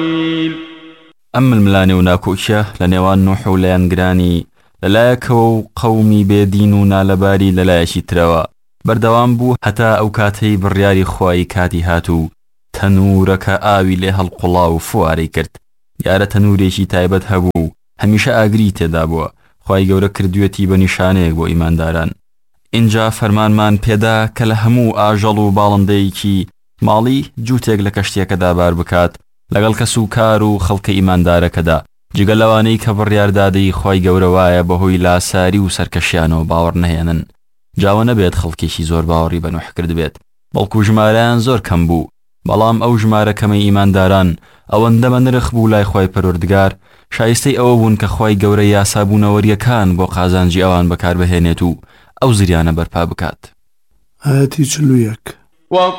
ئەم ململانێ و ناکۆکیە لە نێوان نوح و لایەنگرانی لەلایەکەوە و قەومی بێدین و نالەباری لەلایەکی ترەوە بەردەوام بوو هەتا ئەو کاتەی بڕیاری خوای کاتی هاتوو تەنورەکە ئاوی لێ هەڵقوڵا و فوارەی کرد. یارە تەنورێکی تایبەت هەبوو هەمیشە ئاگری تێدا بووە. خوای گەورە کردوێتی بە نیشانەیەک بۆ ئیمانداران. اینجا فەرمانمان پێدا کە لە هەموو ئاژەڵ و باڵندەیەکی ماڵی جووتێک لە کەشتیەکەدا بار بکات لەگەڵ کەس و کار و خەڵکە ئیماندارەکەدا جگە لەوانەی کە بڕیاردادەی خوای گەورە وایە بەهۆی لاساری و سەرکەشیانەوە باوەڕ نەهێنن. جاوە نەبێت خەڵکێکی زۆر باوەڕی بە نوح کرد بێت، بەڵکو ژمارەیان زۆر کەم بوو. بەڵام ئەو ژمارە کەمەی ئیمانداران ئەوەندە بە نرخ بوو لای خوای پەروەردگار شایستەی ئەوە بوون کە خوای گەورە یاسابوونەوەریەکان بۆ قازانجی ئەوان بەکار بهێنێت و ئەو زریانە بەرپا بکات. ئاەتی 41